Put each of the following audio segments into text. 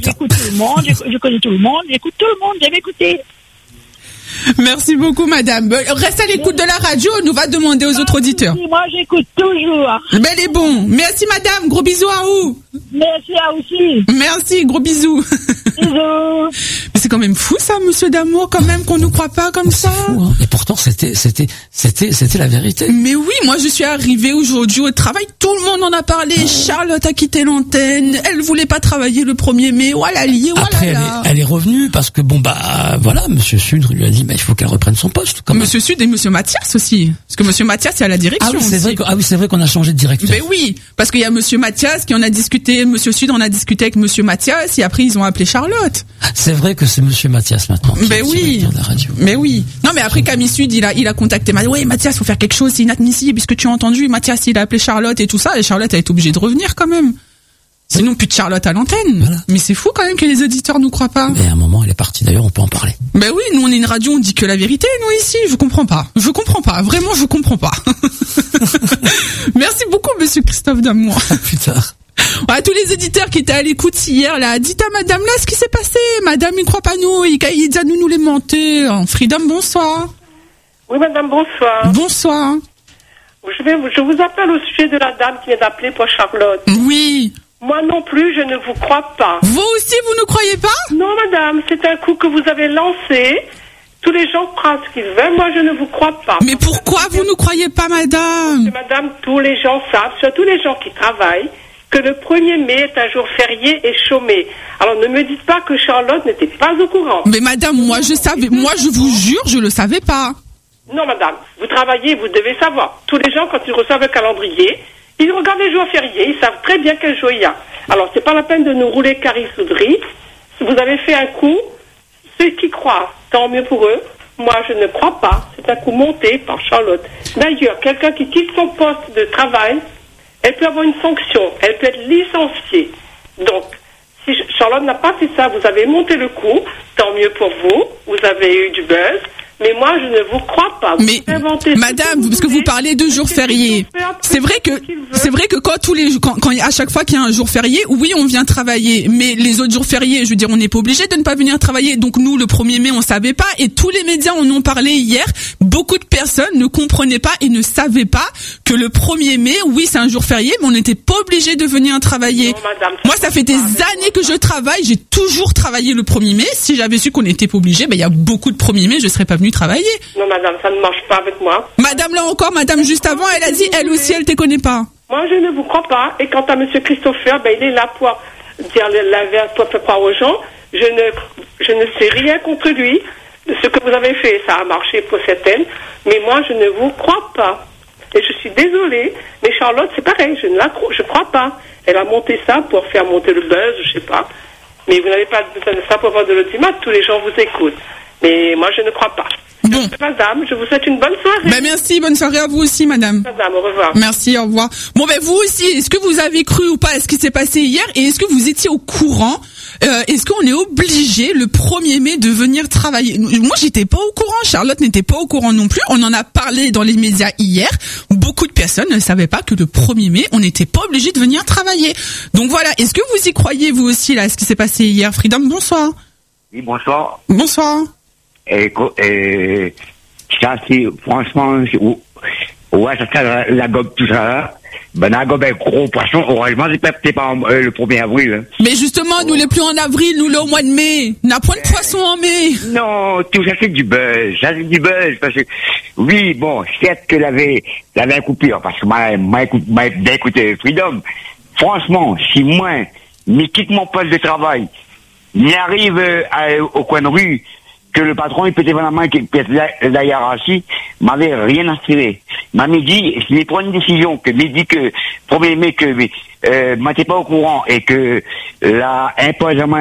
j'écoute tout le monde, je connais tout le monde, j'écoute tout le monde, j'aime écouter. Merci beaucoup, madame. Reste à l'écoute de la radio, on nous va demander aux autres auditeurs. Moi, j'écoute toujours. Ben, les bons. Merci, madame. Gros bisous à vous. Merci à vous aussi. Merci, gros bisous. Bisous. Mais c'est quand même fou, ça, monsieur d'amour, quand même, qu'on nous croit pas comme ça. C'est fou, hein. Et pourtant, c'était la vérité. Mais oui, moi, je suis arrivée aujourd'hui au travail, tout le monde en a parlé. Charlotte a quitté l'antenne, elle voulait pas travailler le 1er mai, voilà lié, voilà. Après, elle est revenue parce que voilà, monsieur Sudre lui a dit, il faut qu'elle reprenne son poste. Quand même. Monsieur Sud et monsieur Mathias aussi. Parce que monsieur Mathias est à la direction. C'est vrai qu'on a changé de directeur. Ben oui, parce qu'il y a monsieur Mathias qui en a discuté, monsieur Sud en a discuté avec monsieur Mathias et après ils ont appelé Charlotte. C'est vrai que c'est monsieur Mathias maintenant. Ben oui. De la radio. Mais oui. Non, mais après Camille Sud, il a contacté ouais, Mathias, faut faire quelque chose, c'est inadmissible, puisque tu as entendu, Mathias, il a appelé Charlotte et tout ça, et Charlotte a été obligée de revenir quand même. Sinon, plus de Charlotte à l'antenne. Voilà. Mais c'est fou quand même que les auditeurs nous croient pas. Mais à un moment, elle est partie. D'ailleurs, on peut en parler. Ben oui, nous, on est une radio, on dit que la vérité, nous, ici. Je comprends pas. Vraiment, je comprends pas. Merci beaucoup, monsieur Christophe Damour. À plus tard. Ouais, tous les auditeurs qui étaient à l'écoute hier, là, dites à madame, là, ce qui s'est passé. Madame, il croit pas nous, il dit à nous les mentir. Freedom, bonsoir. Oui, madame, bonsoir. Bonsoir. Je vous appelle au sujet de la dame qui vient d'appeler pour Charlotte. Oui. Moi non plus, je ne vous crois pas. Vous aussi, vous ne croyez pas? Non, madame, c'est un coup que vous avez lancé. Tous les gens croient ce qu'ils veulent. Moi, je ne vous crois pas. Mais pourquoi vous ne croyez pas, madame? Parce que, madame, tous les gens savent, surtout les gens qui travaillent, que le 1er mai est un jour férié et chômé. Alors, ne me dites pas que Charlotte n'était pas au courant. Mais madame, moi, je vous jure, je le savais pas. Non, madame, vous travaillez, vous devez savoir. Tous les gens, quand ils reçoivent le calendrier, ils regardent les jours fériés, ils savent très bien quel jour il y a. Alors, c'est pas la peine de nous rouler carissoudrie. Si vous avez fait un coup, ceux qui croient, tant mieux pour eux. Moi, je ne crois pas. C'est un coup monté par Charlotte. D'ailleurs, quelqu'un qui quitte son poste de travail, elle peut avoir une sanction. Elle peut être licenciée. Donc, si Charlotte n'a pas fait ça, vous avez monté le coup, tant mieux pour vous. Vous avez eu du buzz. Mais moi, je ne vous crois pas. Mais madame, parce que vous parlez de jours fériés. C'est vrai que quand à chaque fois qu'il y a un jour férié, oui, on vient travailler. Mais les autres jours fériés, je veux dire, on n'est pas obligé de ne pas venir travailler. Donc nous, le 1er mai, on savait pas. Et tous les médias en ont parlé hier. Beaucoup de personnes ne comprenaient pas et ne savaient pas que le 1er mai, oui, c'est un jour férié, mais on n'était pas obligé de venir travailler. Non, madame, moi, ça fait des années que je travaille. J'ai toujours travaillé le 1er mai. Si j'avais su qu'on n'était pas obligé, il y a beaucoup de 1er mai, je serais pas venue travailler. Non, madame, ça ne marche pas avec moi. Madame, là encore, madame, juste avant, elle a dit, elle aussi, elle te connaît pas. Moi, je ne vous crois pas. Et quant à monsieur Christopher, il est là pour dire l'inverse, pour faire croire aux gens. Je ne sais rien contre lui. De ce que vous avez fait, ça a marché pour certaines. Mais moi, je ne vous crois pas. Et je suis désolée. Mais Charlotte, c'est pareil. Je crois pas. Elle a monté ça pour faire monter le buzz, je sais pas. Mais vous n'avez pas besoin de ça pour avoir de l'audimat. Tous les gens vous écoutent. Mais moi, je ne crois pas. Bon. Madame, je vous souhaite une bonne soirée. Merci, bonne soirée à vous aussi, madame. Madame, au revoir. Merci, au revoir. Bon, vous aussi, est-ce que vous avez cru ou pas à ce qui s'est passé hier et est-ce que vous étiez au courant? Est-ce qu'on est obligé le 1er mai de venir travailler? Moi, j'étais pas au courant. Charlotte n'était pas au courant non plus. On en a parlé dans les médias hier. Beaucoup de personnes ne savaient pas que le 1er mai, on n'était pas obligé de venir travailler. Donc voilà. Est-ce que vous y croyez, vous aussi, là, à ce qui s'est passé hier? Freedom, bonsoir. Oui, bonsoir. Bonsoir. Ça, c'est, franchement, ouais, ça sert la gobe, tout ça. La gobe est gros poisson. Heureusement, c'est pas le 1er avril. Hein. Mais justement, nous, les plus en avril, nous, là, au mois de mai. On n'a point de poisson en mai. Non, tout ça, c'est du buzz. Ça, c'est du buzz. Parce que, oui, bon, certes que l'avait un coupure, parce que m'a écouté Freedom. Franchement, si moi, quitte mon poste de travail, m'y arrive au coin de rue, que le patron, il pétait vraiment la hiérarchie, m'avait rien à tirer. M'a dit, s'il prend une décision, que me dit que, 1er mai, que, m'étais pas au courant, et que, l'imposement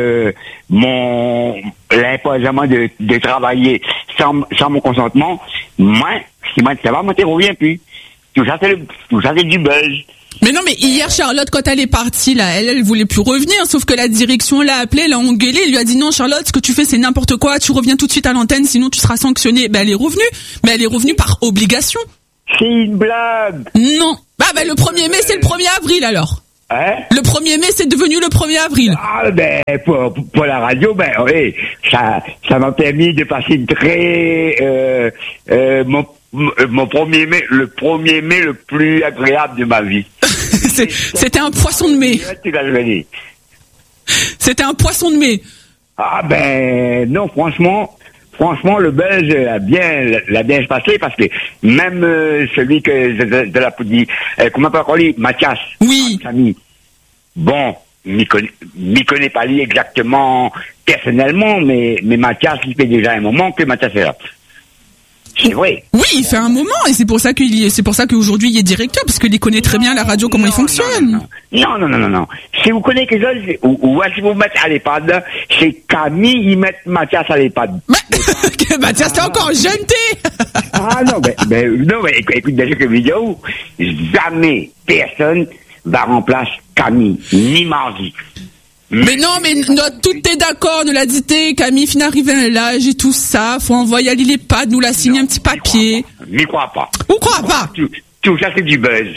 de travailler sans mon consentement, moi, si ça va, moi, t'y reviens plus. Tout ça, c'est du buzz. Mais non, mais hier, Charlotte, quand elle est partie, là, elle voulait plus revenir, sauf que la direction l'a appelée, l'a engueulée, elle lui a dit non, Charlotte, ce que tu fais, c'est n'importe quoi, tu reviens tout de suite à l'antenne, sinon tu seras sanctionnée. Elle est revenue. Mais elle est revenue par obligation. C'est une blague. Non. Le 1er mai, c'est le 1er avril, alors. Hein? Le 1er mai, c'est devenu le 1er avril. Ah, ben, pour la radio, ben, oui, ça m'a permis de passer une très, mon 1er mai, le 1er mai le plus agréable de ma vie. C'était un poisson de mai. C'était un poisson de mai. Ah, ben, non, franchement, le buzz l'a bien passé parce que même celui que de la dit, comment on dit, Mathias. Oui. Ami, bon, m'y connaît pas lui exactement personnellement, mais Mathias, il fait déjà un moment que Mathias est là. C'est vrai. Oui, il fait un moment et c'est pour ça qu'aujourd'hui il est directeur parce qu'il connaît très bien la radio, comment il fonctionne. Non. Si vous connaissez quelque chose, ou si vous mettez à l'EHPAD, c'est Camille, ils mettent Mathias à l'EHPAD. Mathias, t'es encore jeune, t'es. Ah non, mais écoute déjà que vidéo, jamais personne va remplacer Camille, ni Mardi. Mais non, mais tout est d'accord, nous l'a dit, Camille, fin arrivé à l'âge et tout ça, faut envoyer à l'EHPAD, nous l'a signé un petit papier. M'y crois pas. Vous crois pas? Tout ça c'est du buzz.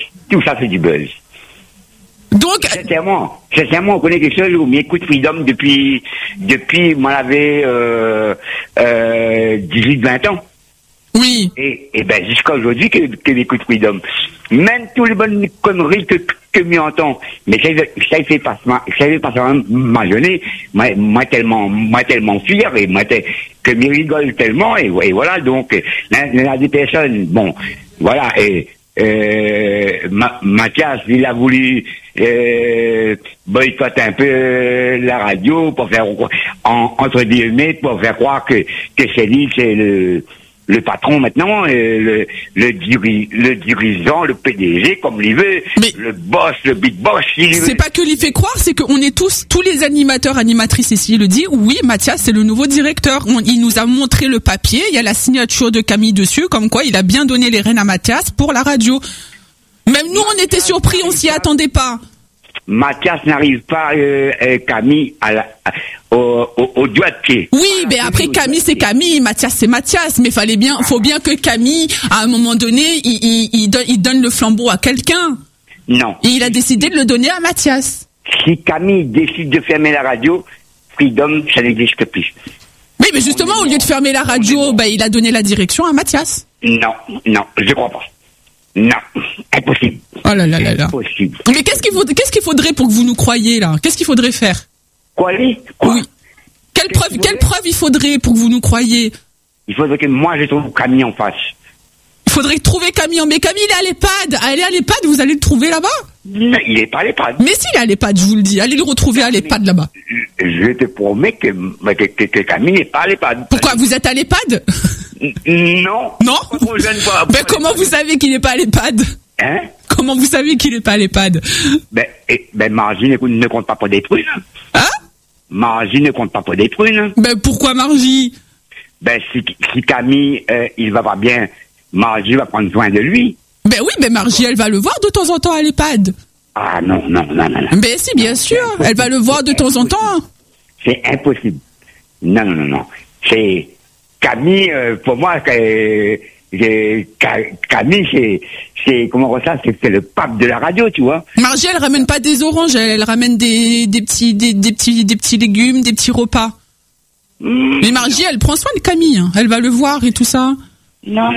Donc, sincèrement, on connaît quelque chose où m'écoute Freedom depuis, moi, j'avais, 18-20 ans. oui. Et ben, jusqu'à aujourd'hui que j'écoute Freedom. Même tous les bonnes conneries que m'y entend. Mais ça fait pas ma journée. Moi tellement fier et que m'y rigole tellement et voilà, donc, il y a des personnes, bon, voilà, et, Mathias, il a voulu boycotter un peu la radio pour faire entre guillemets pour faire croire que c'est lui, c'est le patron maintenant, le dirigeant, le PDG comme il veut, mais le boss, le big boss. C'est pas que lui fait croire, c'est qu'on est tous les animateurs, animatrices ici le dit. Oui, Mathias, c'est le nouveau directeur. Il nous a montré le papier, il y a la signature de Camille dessus, comme quoi il a bien donné les rênes à Mathias pour la radio. Même nous, on était surpris, on s'y attendait pas. Mathias n'arrive pas, Camille, au doigt de pied. Oui, mais après Camille c'est Camille, Mathias c'est Mathias, mais faut bien que Camille, à un moment donné, il donne le flambeau à quelqu'un. Non. Et il a décidé de le donner à Mathias. Si Camille décide de fermer la radio, Freedom, ça n'existe plus. Oui, mais justement, au lieu de fermer la radio, il a donné la direction à Mathias. Non, je crois pas. Non, impossible. Oh là là là là. Impossible. Mais qu'est-ce qu'il faudrait pour que vous nous croyiez là? Qu'est-ce qu'il faudrait faire? Quoi? Oui. Quelle preuve il faudrait pour que vous nous croyiez? Il faudrait que moi je trouve Camille en face. Il faudrait trouver Camille. Mais Camille, il est à l'EHPAD. Allez à l'EHPAD, vous allez le trouver là-bas? Non, il est pas à l'EHPAD. Mais s'il est à l'EHPAD, je vous le dis. Allez le retrouver à l'EHPAD là-bas. Je te promets que Camille n'est pas à l'EHPAD. Pourquoi? Vous êtes à l'EHPAD? Non. Non? Ben comment vous savez qu'il n'est pas à l'EHPAD? Hein? Comment vous savez qu'il n'est pas à l'EHPAD? Margie ne compte pas pour des prunes. Hein? Margie ne compte pas pour des prunes. Ben pourquoi Margie? Si Camille, il va pas bien, Margie va prendre soin de lui. Ben oui, mais Margie, elle va le voir de temps en temps à l'EHPAD. Ah non. Ben si, bien sûr, elle va le voir de temps en temps. C'est impossible. Non. C'est Camille, pour moi, Camille, c'est comment ça, c'est le pape de la radio, tu vois. Margie, elle ramène pas des oranges, elle ramène des petits légumes, des petits repas. Mais Margie, elle prend soin de Camille, hein. Elle va le voir et tout ça. Non.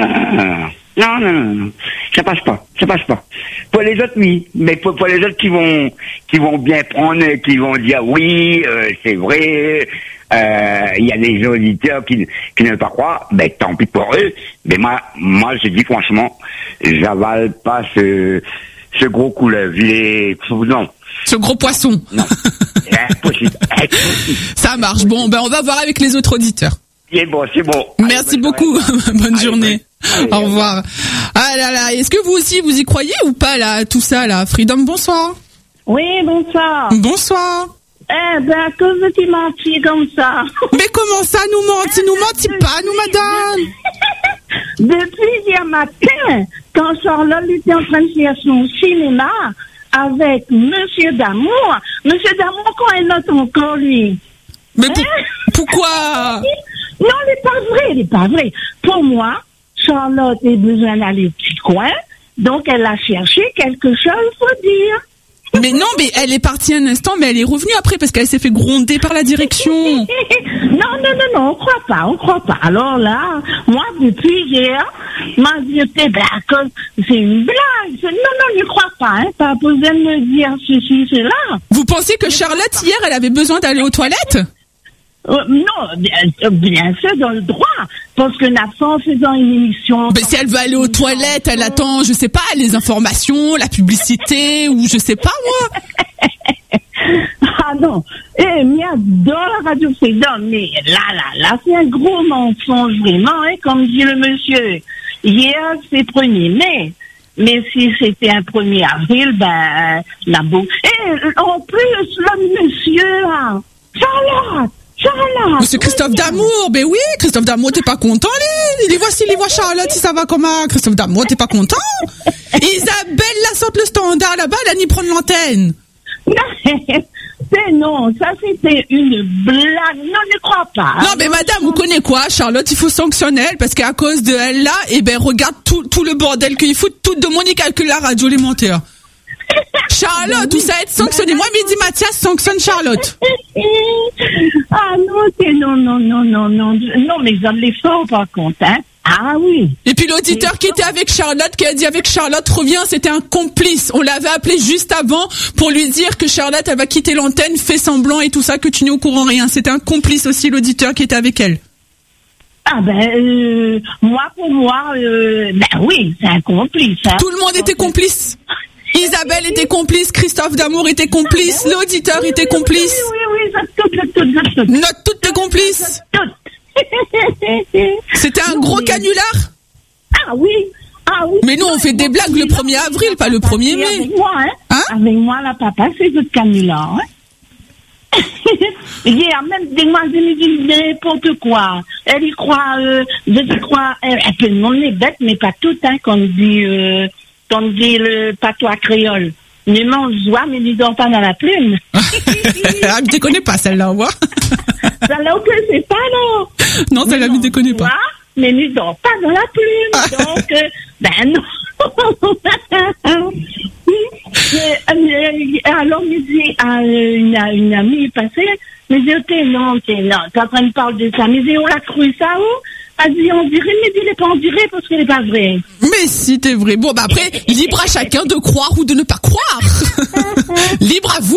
Ça passe pas. Pour les autres, oui. Mais pour les autres qui vont bien prendre, qui vont dire oui, c'est vrai, il y a des auditeurs qui ne veulent pas croire, tant pis pour eux. Mais moi, je dis franchement, j'avale pas ce gros couleuvre. Non. Ce gros poisson. Non. Impossible. Ça marche. Bon, on va voir avec les autres auditeurs. C'est bon. Merci beaucoup. Bonne journée. Au revoir. Ah là là, est-ce que vous aussi vous y croyez ou pas là, tout ça là? Freedom, bonsoir. Oui, bonsoir. Bonsoir. Que veux-tu mentir comme ça? Mais comment ça nous mentit pas, nous madame? Depuis hier matin, quand Charlotte était en train de faire son cinéma avec Monsieur Damour quand elle note encore lui. Mais pourquoi? Non, elle n'est pas vrai. Pour moi, Charlotte a besoin d'aller au petit coin, donc elle a cherché quelque chose, faut dire. Mais non, mais elle est partie un instant, mais elle est revenue après parce qu'elle s'est fait gronder par la direction. Non, on croit pas. Alors là, moi, depuis hier, m'a dit, c'est une blague. Non, je crois pas, hein. Pas besoin de me dire ceci, cela. Vous pensez que Charlotte, hier, elle avait besoin d'aller aux toilettes? Non, bien sûr, dans le droit. Parce que en faisant une émission... Mais si elle veut aller aux toilettes, elle attend, je sais pas, les informations, la publicité, ou je sais pas, moi. Ah non, mais dans la radio Freedom, mais là, c'est un gros mensonge, vraiment, hein, comme dit le monsieur. Hier, c'est 1er mai. Mais si c'était un 1er avril, la boue. Et en plus, le monsieur, là, Charlotte. C'est Christophe D'Amour, ben oui, Christophe D'Amour, t'es pas content, lui? Il voit Charlotte, si ça va comment? Christophe D'Amour, t'es pas content? Isabelle, la sorte le standard, là-bas, elle a ni prendre l'antenne. Non, ça c'était une blague. Non, je crois pas. Non, mais madame, vous connaissez quoi? Charlotte, il faut sanctionner elle, parce qu'à cause de elle, là, regarde tout le bordel qu'il fout, tout de monde, il calcule la radio élémentaire. Charlotte, tout ça être sanctionné. Moi, Midi Mathias sanctionne Charlotte. Ah non, mais j'en les fais pas compte, hein. Ah oui. Et puis l'auditeur qui était avec Charlotte, qui a dit avec Charlotte, reviens, c'était un complice. On l'avait appelé juste avant pour lui dire que Charlotte, elle va quitter l'antenne, fait semblant et tout ça, que tu n'es au courant rien. C'était un complice aussi, l'auditeur qui était avec elle. Ah pour moi, oui, c'est un complice. Hein. Tout le monde était complice. Isabelle était complice, Christophe D'Amour était complice, l'auditeur était complice. Oui, tout. Note toutes tes complices. C'était un gros canular. Ah oui. Mais nous, on fait des blagues le 1er avril, pas le 1er mai. Avec moi, hein? Avec moi, la papa, c'est d'autres canulars, hein? Hier, même des demoiselles disent n'importe quoi. Elle y croit, elle peut demander bête, mais pas tout, hein, quand on dit le patois créole. Ne mange joie, mais ne dors pas dans la plume. Ah, mais tu connais pas celle-là, on voit. Celle-là, on ne sait pas, non. Non, celle-là, mais tu connais pas. Mais ne dors pas dans la plume. Donc, non. Alors, me dit à une amie passée, mais je dis, non, t'es en train de parler de ça. Mais on l'a cru ça où? Elle dit, on dirait, mais il n'est pas en dirait parce qu'il n'est pas vrai. Mais si, t'es vrai. Bon, après, libre à chacun de croire ou de ne pas croire. Libre à vous.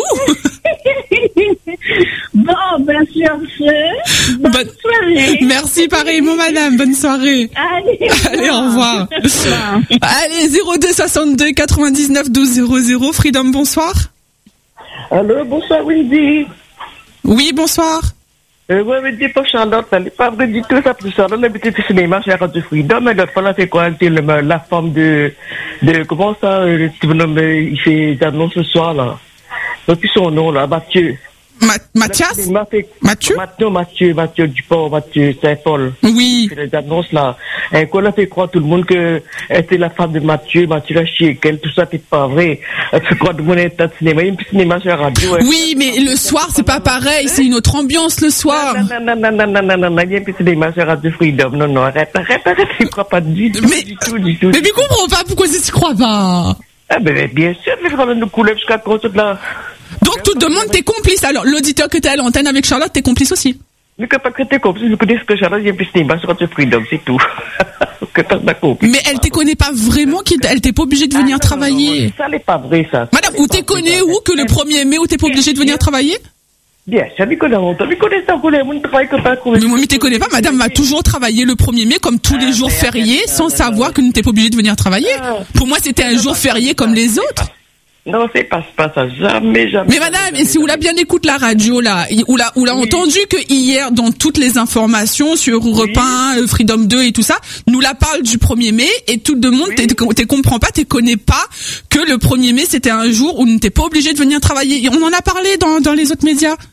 Bon, bien sûr, bonne soirée. Merci, pareillement, madame. Bonne soirée. Allez, au revoir. Allez, 02 62 99 12 00. Freedom, bonsoir. Allô, bonsoir, Wendy. Oui, bonsoir. Ouais, mais dis pas Charlotte, elle n'est pas vraie du tout, ça, pour Charlotte, elle était au cinéma chez la Radio Freedom, et l'autre fois, là, c'est quoi, c'est la femme de, comment ça, il fait des annonces ce soir, là. Donc, son nom, là, Mathieu. Mathias? Mathieu Dupont, Mathieu Saint-Paul. Oui. Il fait des annonces, là. Et quoi, elle a fait croire tout le monde que elle était la femme de Mathieu l'a chié, qu'elle, tout ça, c'est pas vrai. Elle fait croire tout le monde est au cinéma, il y a un petit cinéma sur la radio. Oui, mais le soir, c'est pas pareil, c'est une autre ambiance le soir. Non, il y a un petit cinéma sur la Radio Freedom. Non, arrête, tu crois pas du tout. Mais je comprends pas pourquoi tu crois pas. Ah, ben, bien sûr, mais quand même, nous couler jusqu'à côté de là. Donc, tout le monde, t'es complice. Alors, l'auditeur que t'es à l'antenne avec Charlotte, t'es complice aussi. Mais que pas que t'es complice, je connais ce que Charlotte, il y a un petit cinéma sur Radio Freedom, c'est tout. Que t'as complice. Mais elle te connaît pas vraiment, elle t'est pas obligée de venir travailler. Non, ça n'est pas vrai, ça. Madame, ou t'es connais où que le 1er mai où t'es pas obligée de venir travailler? Bien, ça m'y connaît, ça, on travaille que pas. Mais moi, t'es connais pas, madame va toujours travailler le 1er mai comme tous les jours fériés sans savoir que t'es pas obligée de venir travailler. Pour moi, c'était un jour férié comme les autres. Non, c'est pas ça, jamais. Mais madame, et si vous l'a bien écoute la radio, là, ou l'a entendu que hier, dans toutes les informations sur Europe 1, Freedom 2 et tout ça, nous la parle du 1er mai, et tout le monde, t'es comprends pas, t'es connais pas que le 1er mai, c'était un jour où t'es pas obligé de venir travailler. Et on en a parlé dans les autres médias.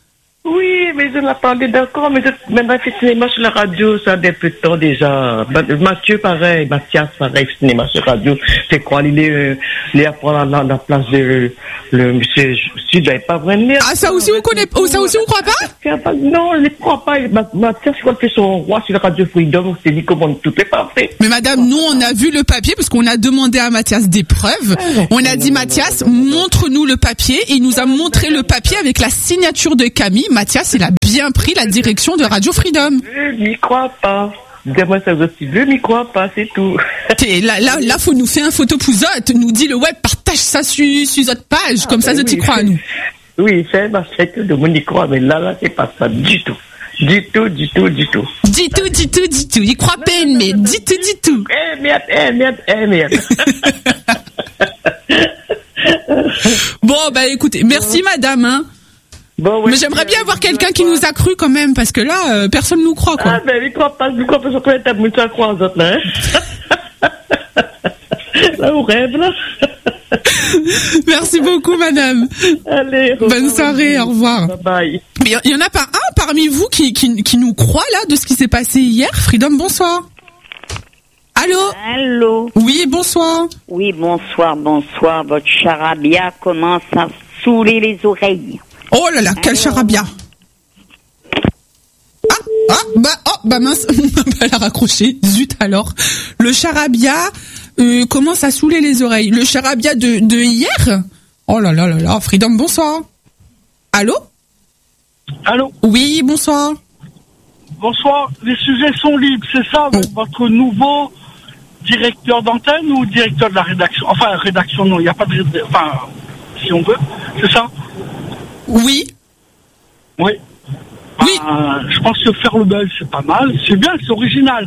Oui, mais je l'attendais d'accord, mais maintenant, il fait cinéma sur la radio, ça a des peu de temps déjà. Mathieu, pareil, Mathias, pareil, cinéma sur la radio. C'est quoi, il est à prendre la place de le monsieur Sud, il n'est pas vraiment. Ah, ça aussi, vous connaissez, ça aussi, vous croyez pas? Non, je ne crois pas. Mathias, quand il fait son roi sur la radio Freedom, c'est dit comment tout est parfait. Mais madame, nous, on a vu le papier, parce qu'on a demandé à Mathias des preuves. On a dit, Mathias, montre-nous le papier, et il nous a montré le papier avec la signature de Camille. Mathias, il a bien pris la direction de Radio Freedom. Je n'y crois pas. Dis-moi ça aussi. Je n'y crois pas, c'est tout. Là, faut nous faire un photo pouzotte. Nous dit le web, partage ça sur notre page. Comme ça, je t'y crois à nous. Oui, c'est ma fête de mon y croit, mais là, c'est pas ça du tout. Du tout. Du tout. Il croit peine, mais du tout. Merde. Bon, bah, écoutez, merci madame, hein. Bon, ouais, mais j'aimerais bien avoir quelqu'un qui nous a cru quand même, parce que là, personne nous croit, quoi. Ah, ben, il croit pas, je crois pas, ça croit aux autres, là, hein. Là, on rêve, là. Merci beaucoup, madame. Allez, bonne soirée, au revoir. Bye bye. Mais il y en a pas un parmi vous qui nous croit, là, de ce qui s'est passé hier? Freedom, bonsoir. Allô? Oui, bonsoir. Oui, bonsoir. Votre charabia commence à saouler les oreilles. Oh là là, quel charabia. Bah mince, elle a raccroché. Zut alors. Le charabia commence à saouler les oreilles. Le charabia de hier? Oh là là là là, Freedom, bonsoir. Allô? Oui, bonsoir. Bonsoir, les sujets sont libres, c'est ça, votre nouveau directeur d'antenne ou directeur de la rédaction? Enfin, rédaction, non, il n'y a pas de... Enfin, si on veut, c'est ça? Oui. Oui. Je pense que faire le buzz, c'est pas mal. C'est bien, c'est original.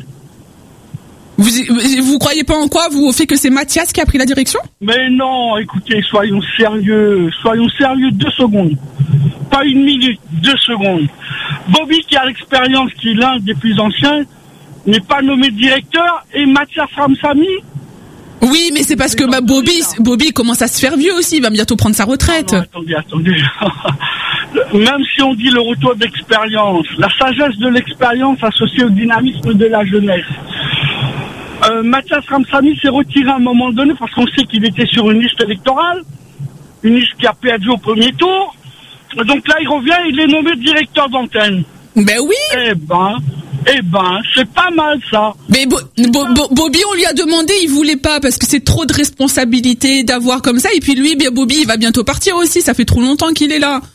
Vous croyez pas en quoi, vous, au fait que c'est Mathias qui a pris la direction? Mais non, écoutez, soyons sérieux 2 secondes. Pas 1 minute, 2 secondes. Bobby, qui a l'expérience, qui est l'un des plus anciens, n'est pas nommé directeur, et Mathias Ramsamy. Oui, mais c'est parce que Bobby commence à se faire vieux aussi, il va bientôt prendre sa retraite. Non, attendez. Même si on dit le retour d'expérience, la sagesse de l'expérience associée au dynamisme de la jeunesse. Mathias Ramsamy s'est retiré à un moment donné parce qu'on sait qu'il était sur une liste électorale, une liste qui a perdu au premier tour. Donc là, il revient, il est nommé directeur d'antenne. Ben oui. Eh ben, c'est pas mal ça. Mais Bobby, on lui a demandé, il voulait pas parce que c'est trop de responsabilité d'avoir comme ça. Et puis lui, Bobby, il va bientôt partir aussi. Ça fait trop longtemps qu'il est là.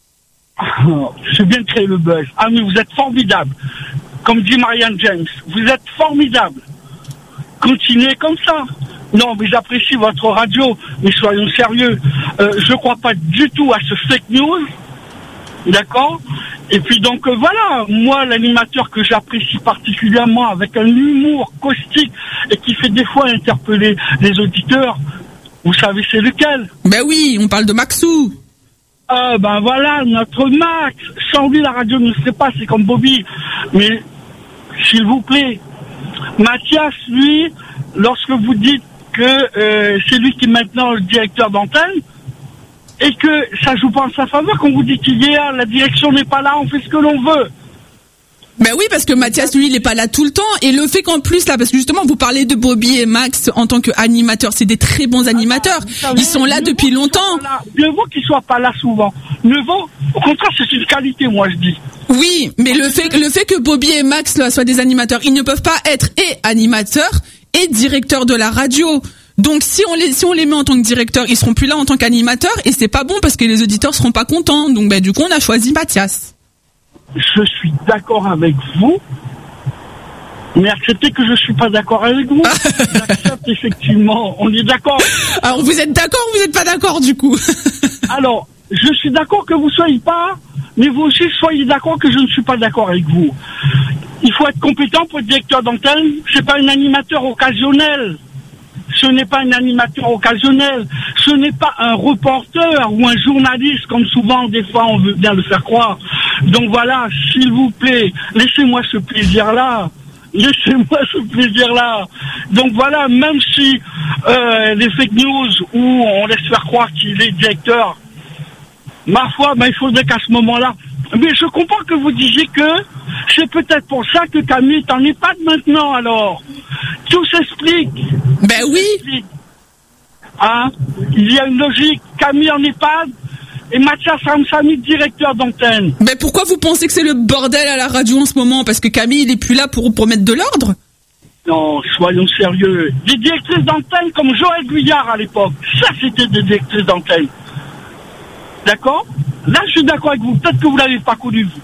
C'est bien de créer le buzz. Ah mais vous êtes formidable. Comme dit Marianne James, vous êtes formidable. Continuez comme ça. Non, mais j'apprécie votre radio, mais soyons sérieux. Je crois pas du tout à ce fake news. D'accord? Et puis donc voilà, moi l'animateur que j'apprécie particulièrement avec un humour caustique et qui fait des fois interpeller les auditeurs, vous savez c'est lequel? Ben oui, on parle de Maxou. Ben voilà, notre Max. Sans lui la radio ne serait pas, c'est comme Bobby. Mais s'il vous plaît, Mathias, lui, lorsque vous dites que c'est lui qui est maintenant le directeur d'antenne, et que ça joue pas en sa faveur, quand vous dites qu'il y a, la direction n'est pas là, on fait ce que l'on veut. Ben oui, parce que Mathias, lui, il est pas là tout le temps, et le fait qu'en plus, là, parce que justement, vous parlez de Bobby et Max en tant qu'animateurs, c'est des très bons animateurs. Ils sont là depuis longtemps. Mieux vaut qu'ils soient pas là souvent. Mieux vaut, au contraire, c'est une qualité, moi, je dis. Oui, mais le fait que Bobby et Max, là, soient des animateurs, ils ne peuvent pas être et animateurs et directeurs de la radio. Donc si on les met en tant que directeur, ils seront plus là en tant qu'animateurs et c'est pas bon parce que les auditeurs seront pas contents. Donc du coup on a choisi Mathias. Je suis d'accord avec vous, mais acceptez que je suis pas d'accord avec vous. J'accepte effectivement, on est d'accord. Alors vous êtes d'accord ou vous n'êtes pas d'accord du coup? Alors je suis d'accord que vous soyez pas, mais vous aussi soyez d'accord que je ne suis pas d'accord avec vous. Il faut être compétent pour être directeur d'antenne. C'est pas un animateur occasionnel. Ce n'est pas un animateur occasionnel, ce n'est pas un reporter ou un journaliste comme souvent des fois on veut bien le faire croire. Donc voilà, s'il vous plaît, laissez-moi ce plaisir-là. Donc voilà, même si les fake news où on laisse faire croire qu'il est directeur, ma foi, il faudrait qu'à ce moment-là, Mais je comprends que vous disiez que c'est peut-être pour ça que Camille est en EHPAD maintenant, alors. Tout s'explique. Ben oui. Hein? Il y a une logique. Camille en EHPAD et Mathias Ramsamy, directeur d'antenne. Ben pourquoi vous pensez que c'est le bordel à la radio en ce moment? Parce que Camille, il est plus là pour mettre de l'ordre? Non, soyons sérieux. Des directrices d'antenne comme Joël Guyard à l'époque. Ça, c'était des directrices d'antenne. D'accord? Là, je suis d'accord avec vous. Peut-être que vous l'avez pas connu, vous.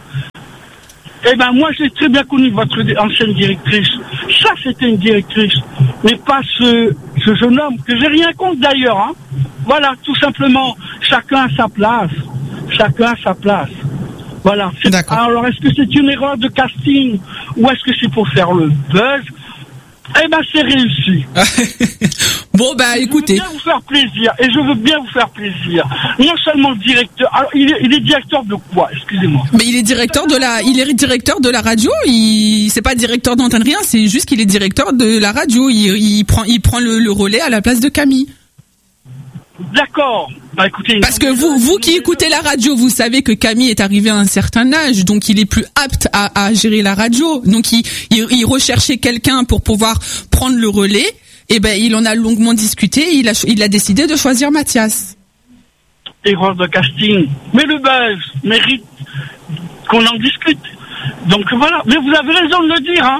Eh ben, moi, j'ai très bien connu votre ancienne directrice. Ça, c'était une directrice. Mais pas ce jeune homme, que j'ai rien contre d'ailleurs, hein. Voilà, tout simplement. Chacun a sa place. Chacun a sa place. Voilà. D'accord. Alors, est-ce que c'est une erreur de casting ou est-ce que c'est pour faire le buzz? Eh ben, c'est réussi. Bon, bah, écoutez. Je veux bien vous faire plaisir. Et je veux bien vous faire plaisir. Non seulement directeur. Alors, il est directeur de quoi? Excusez-moi. Mais il est directeur de la radio. C'est pas directeur d'antenne rien. C'est juste qu'il est directeur de la radio. Il prend le relais à la place de Camille. D'accord. Bah, écoutez. Parce que vous qui écoutez la radio, vous savez que Camille est arrivé à un certain âge, donc il est plus apte à gérer la radio. Donc il recherchait quelqu'un pour pouvoir prendre le relais. Et ben il en a longuement discuté. Il a décidé de choisir Mathias. Erreur de casting. Mais le buzz mérite qu'on en discute. Donc voilà. Mais vous avez raison de le dire, hein.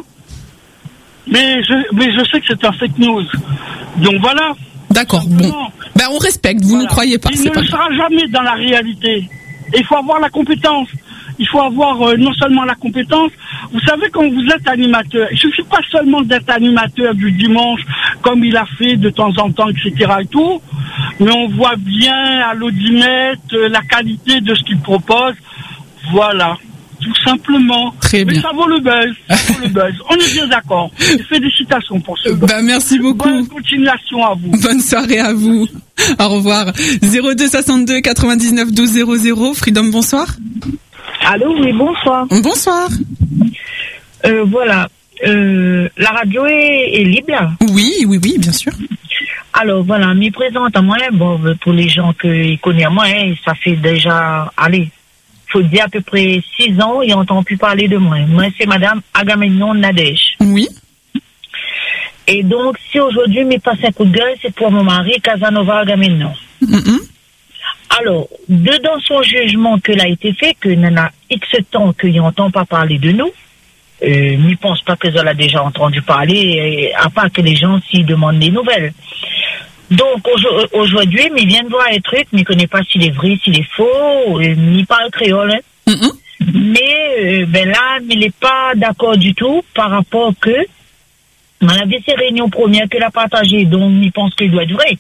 Mais je sais que c'est un fake news. Donc voilà. D'accord. Bon. Ben on respecte. Vous ne croyez pas. Il ne le sera jamais dans la réalité. Il faut avoir la compétence. Il faut avoir non seulement la compétence. Vous savez, quand vous êtes animateur, il suffit pas seulement d'être animateur du dimanche, comme il a fait de temps en temps, etc. et tout, mais on voit bien à l'audimètre la qualité de ce qu'il propose. Voilà, tout simplement. Très bien. Mais ça vaut le buzz. Ça vaut le buzz. On est bien d'accord. Et félicitations pour ce buzz. Ben merci beaucoup. Bonne continuation à vous. Bonne soirée à vous. Au revoir. 02 62 99 12 00. Freedom, bonsoir. Allô, oui, bonsoir. Bonsoir. Voilà, la radio est libre là? Oui, bien sûr. Alors voilà, m'y présente à moi, bon, pour les gens qui connaissent moi, ça fait déjà, allez, faut dire à peu près 6 ans, ils n'entendent plus parler de moi. Moi, c'est Madame Agamemnon Nadège. Oui. Et donc, si aujourd'hui m'y passe un coup de gueule, c'est pour mon mari, Casanova Agamemnon. Alors, dedans son jugement que l'a été fait, que n'en a X temps qu'il n'entend pas parler de nous, n'y pense pas que j'en ai déjà entendu parler, à part que les gens s'y demandent des nouvelles. Donc, aujourd'hui, il vient de voir un truc, mais il ne connaît pas s'il est vrai, s'il est faux, ni parle créole. Hein. Mais, là, il n'est pas d'accord du tout par rapport que, on a vu ces réunions premières qu'il a partagées, donc il pense qu'il doit être vrai.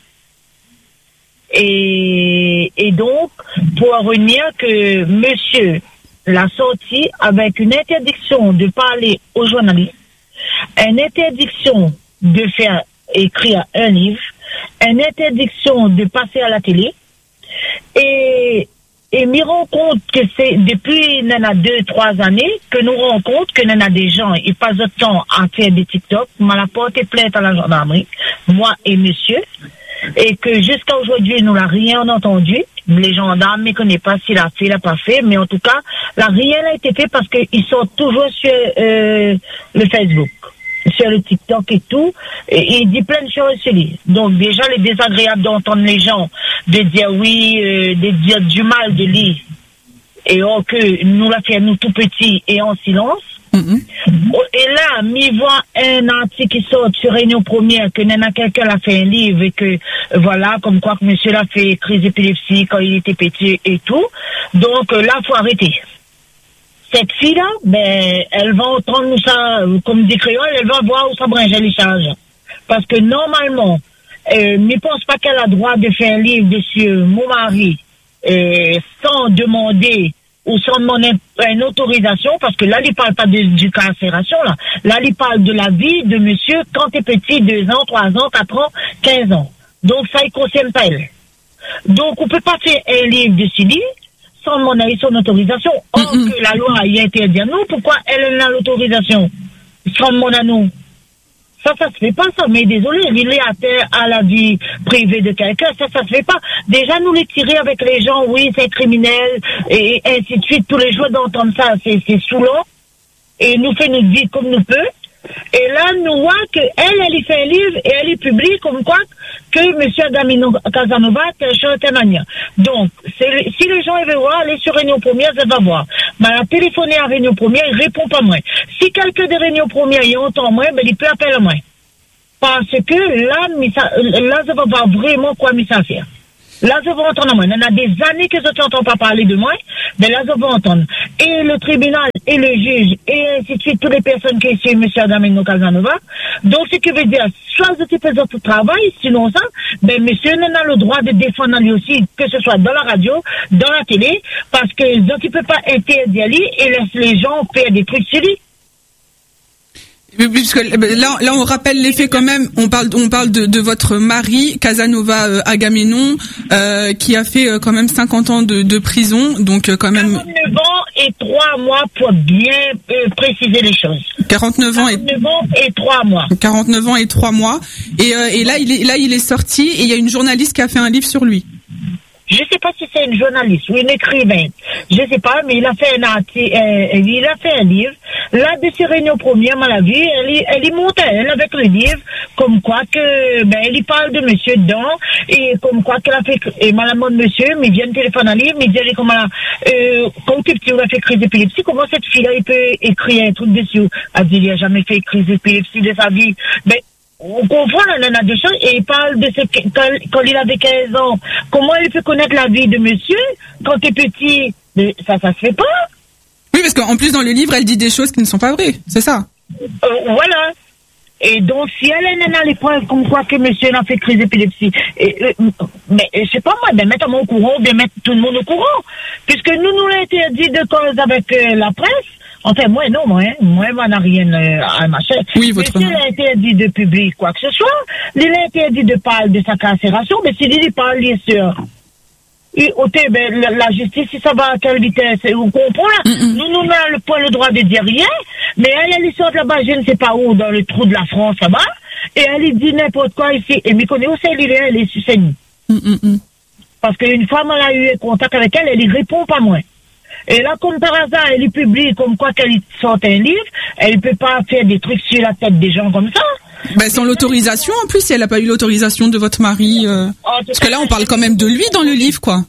Et donc, pour revenir que monsieur l'a sorti avec une interdiction de parler aux journalistes, une interdiction de faire écrire un livre, une interdiction de passer à la télé, et me rend compte que c'est depuis 2-3 années que nous rendons compte que nous avons des gens, ils passent de temps à faire des TikTok, m'a porté plainte à la gendarmerie, moi et monsieur, et que jusqu'à aujourd'hui, nous n'avons rien entendu. Les gendarmes ne connaissent pas s'il a fait, il n'a pas fait, mais en tout cas, là, rien n'a été fait parce qu'ils sont toujours sur le Facebook, sur le TikTok et tout, et il dit plein de choses sur lui. Donc déjà, les désagréables d'entendre les gens, de dire oui, de dire du mal de lui, et que nous l'a fait nous tout petits et en silence. Et là, m'y voit un article qui sort sur Réunion Première que quelqu'un a fait un livre et que voilà, comme quoi que monsieur l'a fait crise d'épilepsie quand il était petit et tout. Donc là, faut arrêter. Cette fille-là, elle va entendre ça, comme dit créole, elle va voir où ça bringe les charges. Parce que normalement, ne pense pas qu'elle a droit de faire un livre dessus mon mari sans demander ou sans demander une autorisation, parce que là, il ne parle pas du carcération, là. Là, il parle de la vie de monsieur quand il est petit, 2 ans, 3 ans, 4 ans, 15 ans. Donc, ça, il ne concerne pas elle. Donc, on ne peut pas faire un livre de Sylvie sans demander son autorisation. Or, que la loi y interdit à nous, pourquoi elle a l'autorisation sans demander à nous? Ça se fait pas, ça. Mais désolé, il est atteint à la vie privée de quelqu'un. Ça se fait pas. Déjà, nous les tirer avec les gens, oui, c'est criminel, et ainsi de suite. Tous les jours d'entendre ça, c'est saoulant. Et nous fait notre vie comme nous peut. Et là, nous voit qu'elle y fait un livre et elle y publie comme quoi que M. Agamemnon Casanova est un mania. Donc, si les gens veulent voir, aller sur Réunion Première, ça va voir. Mais elle a téléphoné à Réunion Première, il répond pas moins. Si quelqu'un de Réunion Première y entend moins, ben, il peut appeler moins. Parce que là, ça va voir vraiment quoi ça faire. Là, je vais entendre moi. Il y en a des années que je n'entends pas parler de moi, mais là, je vais entendre. Et le tribunal, et le juge, et ainsi de suite, toutes les personnes qui sont M. Agamemnon Casanova. Donc, ce qui veut dire, soit je fais votre travail, sinon ça, ben, monsieur n'a le droit de défendre lui aussi, que ce soit dans la radio, dans la télé, parce que, donc, il ne peut pas interdire lui et laisse les gens faire des trucs sur lui. Puisque là on rappelle les faits quand même. On parle de votre mari Casanova Agamemnon qui a fait quand même 50 ans de prison, donc quand même 49 ans et 3 mois pour bien préciser les choses. 49 ans et 3 mois. 49 ans et 3 mois. Et là il est sorti et il y a une journaliste qui a fait un livre sur lui. Je sais pas si c'est une journaliste ou une écrivaine. Je sais pas, mais il a fait un livre. Là, de ses réunions premières, à la vie, elle y monte, elle, avec le livre, comme quoi que, ben, elle y parle de monsieur dedans, et comme quoi qu'elle a fait, et madame de monsieur, mais vient de téléphoner à livre, mais dit, comment quand tu es petit, on a fait crise d'épilepsie, comment cette fille-là, il peut écrire un truc dessus? Elle dit, il a jamais fait crise d'épilepsie de sa vie. Ben, on comprend, on en a deux choses, et il parle de quand il avait 15 ans. Comment il peut connaître la vie de monsieur quand t'es petit? Mais ça se fait pas. Oui, parce qu'en plus, dans le livre, elle dit des choses qui ne sont pas vraies. C'est ça. Voilà. Et donc, si elle a les preuves comme quoi que monsieur n'a fait crise d'épilepsie, mais je sais pas moi, ben mettre moi au courant, ou bien mettre tout le monde au courant. Puisque nous l'interdit de cause avec la presse. Enfin, moi, on n'a rien à machin. Oui, votre monsieur a interdit de publier quoi que ce soit. Il a interdit de parler de sa carcération, mais s'il il parle, bien sûr. Et, la justice, si ça va à quelle vitesse, vous comprenez, là? Nous n'avons pas le droit de dire rien, mais elle sort là-bas, je ne sais pas où, dans le trou de la France, là-bas, et elle dit n'importe quoi ici, et me connaît aussi, elle est sur scène. Parce qu'une fois, on a eu contact avec elle, elle y répond pas moins. Et là, comme par hasard, elle y publie comme quoi qu'elle sort un livre, elle ne peut pas faire des trucs sur la tête des gens comme ça. Ben, sans l'autorisation, en plus, si elle n'a pas eu l'autorisation de votre mari, parce que là, on parle quand même de lui dans le livre, quoi.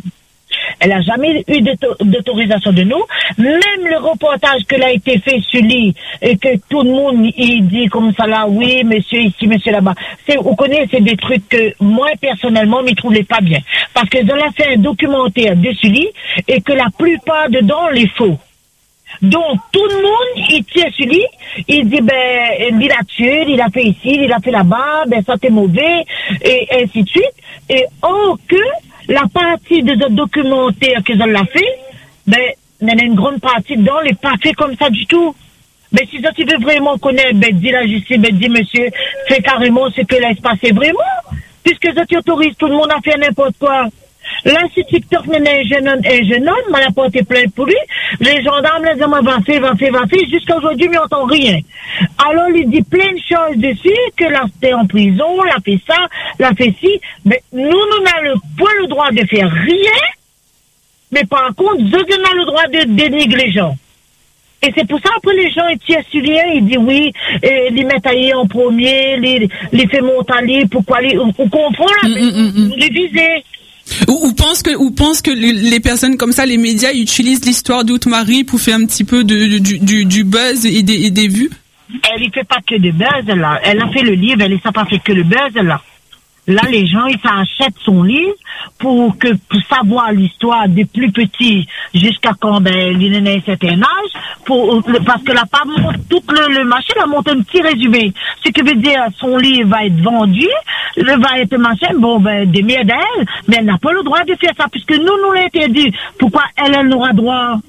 Elle n'a jamais eu d'autorisation de nous. Même le reportage que a été fait sur lui, et que tout le monde, il dit comme ça là, oui, monsieur ici, monsieur là-bas. Vous connaissez, c'est des trucs que moi, personnellement, je ne trouvais pas bien. Parce que j'en ai fait un documentaire dessus lui, et que la plupart dedans, les faux. Donc, tout le monde, il tient sur lui, il dit, ben, il a tué, il a fait ici, il a fait là-bas, ben, ça c'est mauvais, et ainsi de suite. Et que la partie de ce documentaire que j'en ai fait, ben, il y en a une grande partie dedans, n'est pas fait comme ça du tout. Mais si tu veux vraiment connaître, ben, dis la justice, ben, dis monsieur, fais carrément ce que laisse passer vraiment. Puisque ça t'autorise tout le monde à faire n'importe quoi. Là, si TikTok n'est un jeune homme, m'a apporté plainte pour lui, les gendarmes les ont va faire, jusqu'à aujourd'hui, mais on n'entend rien. Alors, il dit plein de choses dessus, que là, c'était en prison, l'a fait ça, l'a fait ci, mais nous n'avons pas le droit de faire rien, mais par contre, nous avons le droit de dénigrer les gens. Et c'est pour ça, après, les gens, ils tirent sur lui, ils disent oui, les mettent ailleurs en premier, les fait monter, pourquoi on comprend là, les viser. Ou pense que les personnes comme ça, les médias, utilisent l'histoire d'Outmarie pour faire un petit peu du buzz et des vues? Elle ne fait pas que de buzz, là. Elle a fait le livre, elle n'a pas fait que le buzz, là. Là, les gens, ils s'achètent son livre pour savoir l'histoire des plus petits jusqu'à quand, il a un certain âge, parce que la pas tout le marché, elle a monté un petit résumé. Ce qui veut dire, son livre va être vendu, va être machin, des milliers d'elle, mais elle n'a pas le droit de faire ça, puisque nous l'interdit. Pourquoi elle n'aura droit?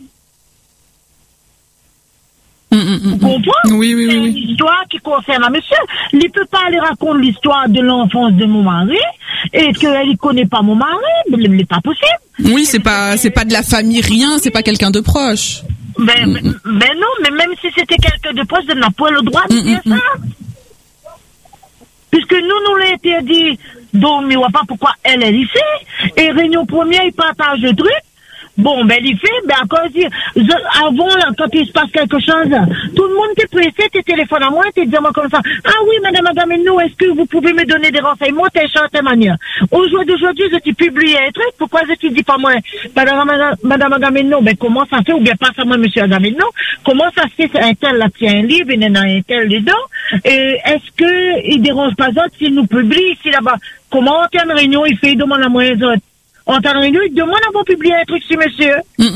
Vous comprenez? Oui. C'est une histoire qui concerne un monsieur. Il ne peut pas aller raconter l'histoire de l'enfance de mon mari et qu'elle ne connaît pas mon mari. Ce n'est pas possible. Oui, c'est pas de la famille, rien, c'est pas quelqu'un de proche. Non, mais même si c'était quelqu'un de proche, elle n'a pas le droit de dire ça. Puisque nous l'interdit, donc, mais on voit pas pourquoi elle est ici. Et réunion première, il partage le truc. Bon, ben, il fait, ben, à cause, avant, là, quand il se passe quelque chose, tout le monde t'est pressé, t'es téléphone à moi, t'es dit moi comme ça. Ah oui, madame Agamemnon, est-ce que vous pouvez me donner des renseignements, telle chose, telle manière? Aujourd'hui, je t'ai publié un truc, pourquoi je t'ai dit pas moi, madame Agamemnon, ben, comment ça fait, ou bien pas ça moi, monsieur Agamemnon, comment ça se fait, un tel là tient un livre, il y en a un tel dedans, et est-ce que il dérange pas d'autres s'il nous publie ici là-bas? Comment on tient une réunion, il fait, il demande à moi les autres? On t'a réunion, il demande à vous publier un truc sur monsieur.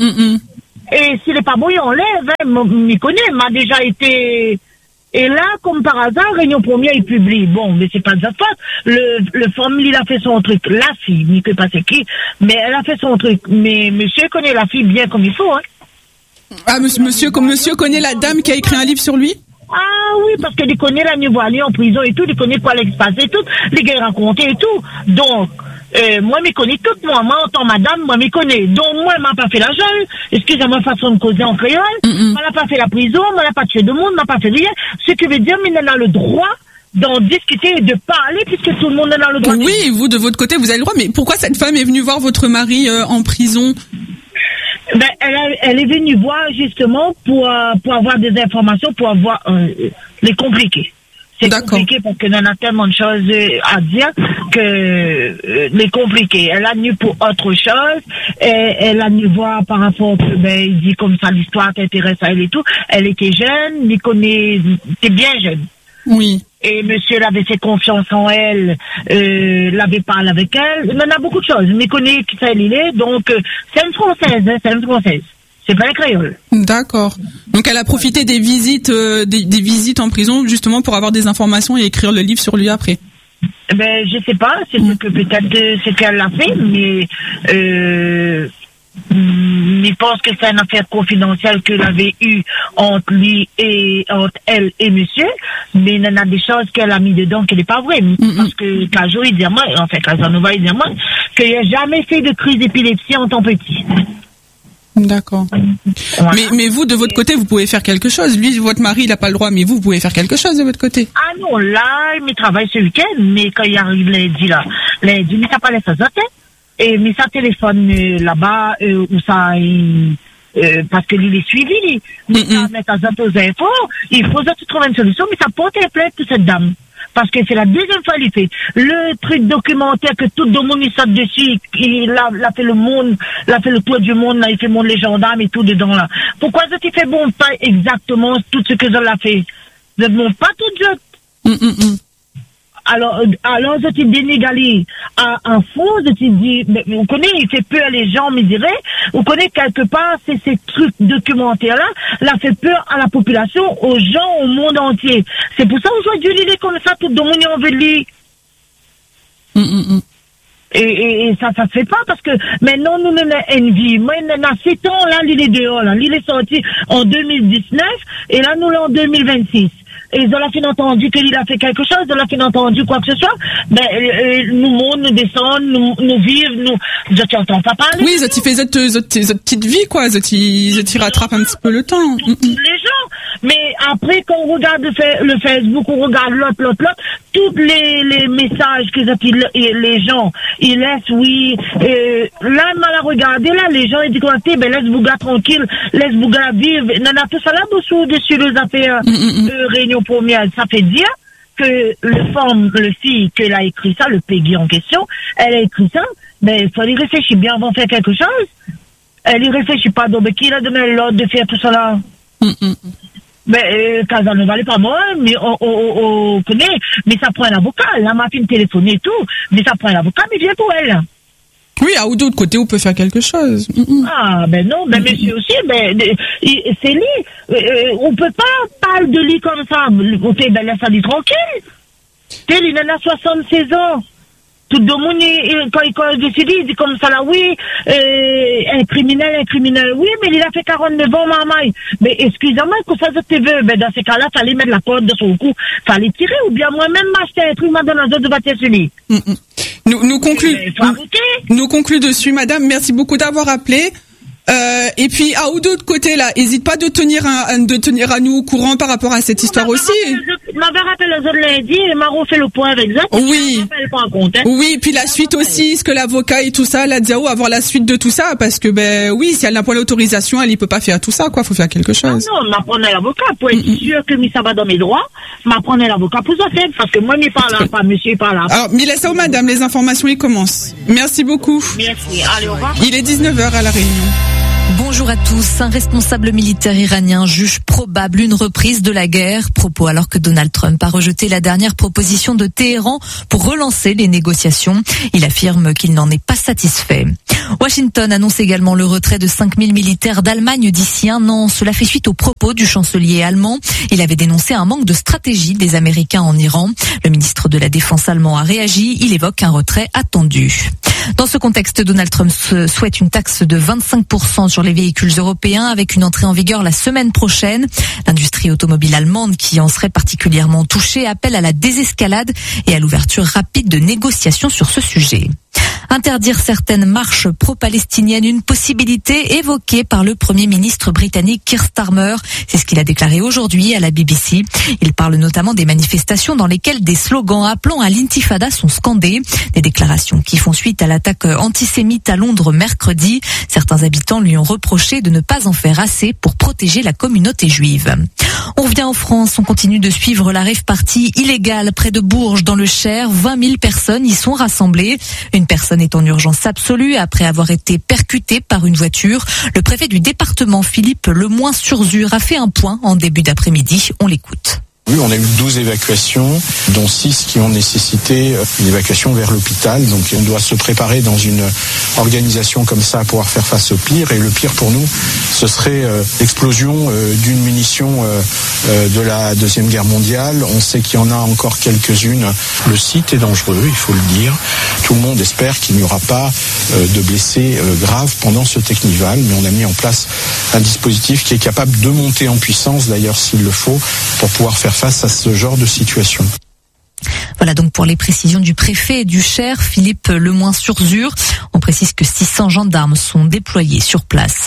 Et s'il n'est pas bon, il enlève, il connaît, m'a déjà été. Et là, comme par hasard, réunion première, il publie. Bon, mais c'est pas de sa faute. Le forme, il a fait son truc. La fille, il ne peut pas c'est qui, mais elle a fait son truc. Mais monsieur connaît la fille bien comme il faut, hein. Ah, monsieur connaît la dame qui a écrit un livre sur lui? Ah oui, parce qu'il connaît la niveau aller en prison et tout, il connaît quoi l'expasse et tout, les gars racontés et tout. Donc, moi, je connais tout, moi, en tant que madame, moi, je connais. Donc, moi, je n'ai pas fait la jeune, excusez-moi, façon de causer en créole, je n'ai pas fait la prison, je n'ai pas tué de monde, je n'ai pas fait rien. Ce qui veut dire, mais on a le droit d'en discuter et de parler, puisque tout le monde en a le droit. Oui, vous, de votre côté, vous avez le droit, mais pourquoi cette femme est venue voir votre mari en prison? Ben, elle est venue voir, justement, pour avoir des informations, pour avoir les compliqués. C'est compliqué parce qu'on en a tellement de choses à dire que les compliqués. Elle a venu pour autre chose. Et elle a venu voir par rapport, ben, il dit comme ça l'histoire t'intéresse à elle et tout. Elle était jeune, il connaît, t'es bien jeune. Oui. Et monsieur avait fait confiance en elle, l'avait parlé avec elle. Il en a beaucoup de choses. Mais connaît qui ça elle est. Donc, c'est une Française, hein, c'est une Française. C'est pas un créole. D'accord. Donc elle a profité des visites, des visites en prison justement pour avoir des informations et écrire le livre sur lui après. Ben je sais pas, c'est ce que peut-être c'est qu'elle l'a fait, mais je pense que c'est une affaire confidentielle qu'elle avait eue entre elle et monsieur, mais il y en a des choses qu'elle a mis dedans qui n'est pas vrai. Parce que Cajo il dit moi, en fait Casanova il dit moi, qu'il n'a jamais fait de crise d'épilepsie en tant petit. D'accord. Voilà. Mais vous, de votre côté, vous pouvez faire quelque chose. Lui, votre mari, il n'a pas le droit, mais vous pouvez faire quelque chose de votre côté. Ah non, là, il travaille ce week-end, mais quand il arrive lundi, mais ça pas laisser ça, et mais ça téléphone là-bas, où ça, parce que lui, il est suivi, mais ça met ça aux infos, il faut trouver une solution, mais ça porte un plainte pour cette dame. Parce que c'est la deuxième fois qu'il fait le truc documentaire que tout le monde il saute dessus, il a fait le monde, il a fait le tour du monde, là, il fait monde les gendarmes et tout dedans là. Pourquoi ça tu fait bon pas exactement tout ce que ça l'a fait? Vous ne pas tout de Alors, je te dénégalé en fond, je te dis, mais on connaît, il fait peur les gens, me dirait, on connaît quelque part, c'est ces trucs documentaires-là, l'a fait peur à la population, aux gens, au monde entier. C'est pour ça aujourd'hui, il est comme ça, tout le monde en veut lui. Et ça se fait pas parce que maintenant, nous, on a une vie. Moi, on a 7 ans, là, il est dehors, là. Il est sorti en 2019, et là, nous, là, en 2026. Et ils ont la fin entendu qu'il a fait quelque chose, ils ont la fin entendu quoi que ce soit, ben, nous montent, nous descendent, nous vivent, nous, je t'entends pas parler. Oui, ils fait cette petite vie, quoi, ils rattrapent un petit peu le temps. Les gens. Mais après, quand on regarde le Facebook, on regarde l'autre, tous les messages que les gens, ils laissent, oui, là, mal à regarder, là, les gens, ils disent, ben, laisse Bouga tranquille, laisse Bouga vivre, non, tout ça là, dessus les affaires, réunion première, ça fait dire que le fille qu'elle a écrit ça, le Peggy en question, elle a écrit ça, mais il faut y réfléchir bien avant de faire quelque chose. Elle y réfléchit pas, donc qui a donné l'ordre de faire tout ça là? Mais Casanova n'est pas moi, mais on connaît, mais ça prend un avocat. La ma fille téléphone et tout, mais ça prend un avocat, mais viens pour elle. Oui, à ou d'autre côté, on peut faire quelque chose. Ah, ben non, ben monsieur aussi, ben c'est lui. On peut pas parler de lui comme ça. On fait, ben laisse lui tranquille. Il en a 76 ans. Tout le monde, quand il décide, il dit comme ça là, oui, un criminel, oui, mais il a fait 49 ans, maman. Mais excusez-moi, que ça, je te veux, ben dans ces cas-là, fallait mettre la corde de son cou, fallait tirer, ou bien moi-même m'acheter un truc, madame, dans de bâtir sur lui. Nous conclut dessus, madame. Merci beaucoup d'avoir appelé. Et puis, ou d'autre côté, là, hésite pas de tenir à nous au courant par rapport à cette histoire aussi. M'avait rappelé les autres lundi et m'a refait le point avec ça. Oui. Oui, puis la suite aussi, ce que l'avocat et tout ça, la Diao, avoir la suite de tout ça, parce que, oui, si elle n'a pas l'autorisation, elle, il peut pas faire tout ça, quoi, faut faire quelque chose. Non, m'apprendre l'avocat pour être sûr que ça va dans mes droits, m'apprendre l'avocat pour ça faire, parce que moi, il parle là, pas monsieur, il parle là. Alors, Milessa ou madame, les informations, ils commencent. Merci beaucoup. Merci. Allez, au revoir. Il est 19h à La Réunion. Bonjour à tous. Un responsable militaire iranien juge probable une reprise de la guerre. Propos alors que Donald Trump a rejeté la dernière proposition de Téhéran pour relancer les négociations. Il affirme qu'il n'en est pas satisfait. Washington annonce également le retrait de 5000 militaires d'Allemagne d'ici un an. Cela fait suite aux propos du chancelier allemand. Il avait dénoncé un manque de stratégie des Américains en Iran. Le ministre de la Défense allemand a réagi. Il évoque un retrait attendu. Dans ce contexte, Donald Trump souhaite une taxe de 25% sur les véhicules européens avec une entrée en vigueur la semaine prochaine. L'industrie automobile allemande, qui en serait particulièrement touchée, appelle à la désescalade et à l'ouverture rapide de négociations sur ce sujet. Interdire certaines marches pro-palestiniennes, une possibilité évoquée par le Premier ministre britannique Keir Starmer. C'est ce qu'il a déclaré aujourd'hui à la BBC. Il parle notamment des manifestations dans lesquelles des slogans appelant à l'intifada sont scandés. Des déclarations qui font suite à l'attaque antisémite à Londres mercredi. Certains habitants lui ont reproché de ne pas en faire assez pour protéger la communauté juive. On revient en France, on continue de suivre la rave party illégale près de Bourges dans le Cher. 20 000 personnes y sont rassemblées. Une personne est en urgence absolue après avoir été percutée par une voiture. Le préfet du département, Philippe Lemoyne-sur-Zur, a fait un point en début d'après-midi. On l'écoute. Oui, on a eu 12 évacuations, dont 6 qui ont nécessité une évacuation vers l'hôpital. Donc on doit se préparer dans une organisation comme ça à pouvoir faire face au pire. Et le pire pour nous, ce serait l'explosion d'une munition de la Deuxième Guerre mondiale. On sait qu'il y en a encore quelques-unes. Le site est dangereux, il faut le dire. Tout le monde espère qu'il n'y aura pas de blessés graves pendant ce Technival. Mais on a mis en place un dispositif qui est capable de monter en puissance, d'ailleurs s'il le faut, pour pouvoir faire face à ce genre de situation. Voilà donc pour les précisions du préfet du Cher, Philippe Lemoyne-sur-Zur. On précise que 600 gendarmes sont déployés sur place.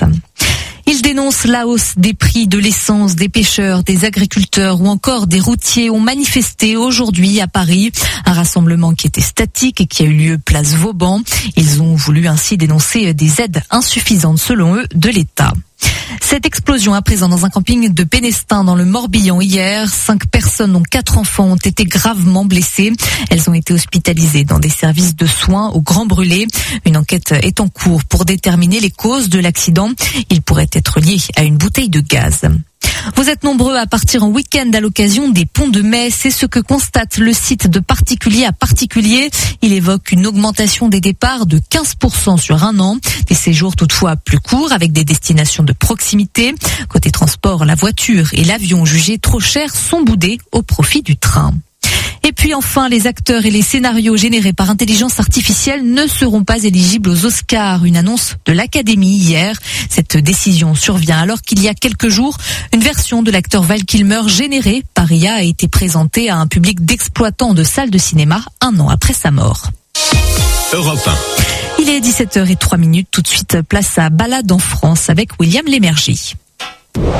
Il dénonce la hausse des prix de l'essence. Des pêcheurs, des agriculteurs ou encore des routiers ont manifesté aujourd'hui à Paris. Un rassemblement qui était statique et qui a eu lieu place Vauban. Ils ont voulu ainsi dénoncer des aides insuffisantes selon eux de l'État. Cette explosion à présent dans un camping de Pénestin dans le Morbihan hier. 5 personnes dont 4 enfants ont été gravement blessées. Elles ont été hospitalisées dans des services de soins au Grand Brûlé. Une enquête est en cours pour déterminer les causes de l'accident. Il pourrait être lié à une bouteille de gaz. Vous êtes nombreux à partir en week-end à l'occasion des ponts de mai. C'est ce que constate le site de particulier à particulier. Il évoque une augmentation des départs de 15% sur un an. Des séjours toutefois plus courts avec des destinations de proximité. Côté transport, la voiture et l'avion jugés trop chers sont boudés au profit du train. Et puis enfin, les acteurs et les scénarios générés par intelligence artificielle ne seront pas éligibles aux Oscars. Une annonce de l'Académie hier. Cette décision survient alors qu'il y a quelques jours, une version de l'acteur Val Kilmer générée par IA a été présentée à un public d'exploitants de salles de cinéma un an après sa mort. Europe 1. Il est 17h03. Tout de suite, place à Balade en France avec William Lémergie.